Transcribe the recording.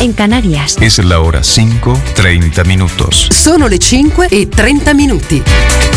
en Canarias. Es la hora 5:30. Sono le 5:30.